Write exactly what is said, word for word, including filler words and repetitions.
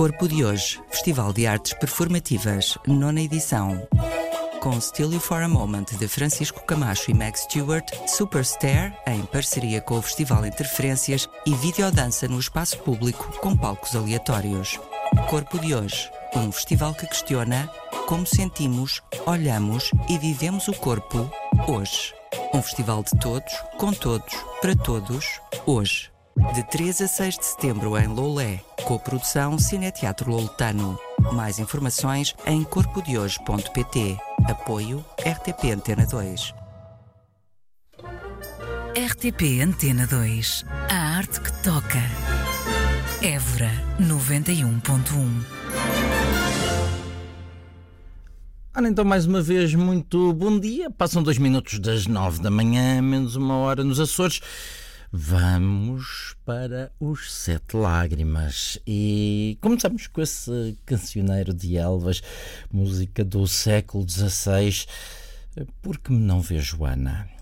Corpo de Hoje, Festival de Artes Performativas, nona edição. Com Still You For A Moment, de Francisco Camacho e Meg Stewart, Superstar, em parceria com o Festival Interferências, e videodança no espaço público com palcos aleatórios. Corpo de Hoje, um festival que questiona como sentimos, olhamos e vivemos o corpo hoje. Um festival de todos, com todos, para todos, hoje. De três a seis de setembro em Loulé, coprodução Cineteatro Loletano. Mais informações em corpo de hoje ponto pt. Apoio R T P Antena dois. R T P Antena dois. A arte que toca. Évora noventa e um ponto um. Ora, então, mais uma vez, muito bom dia. Passam dois minutos das nove da manhã, menos uma hora nos Açores. Vamos para os Sete Lágrimas e começamos com esse cancioneiro de Elvas, música do século dezasseis, Porque Me Não Vê Joana.